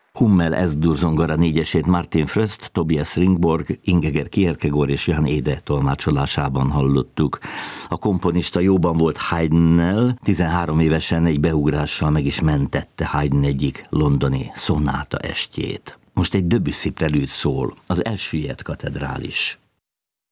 Hummel S-dur zongora négyesét Martin Fröst, Tobias Ringborg, Ingeger Kierkegaard és Jan Ede tolmácsolásában hallottuk. A komponista jóban volt Haydnnel, 13 évesen egy beugrással meg is mentette Haydn egyik londoni szonáta estjét. Most egy Debussy prelűd szól, az Elsüllyedt katedrális.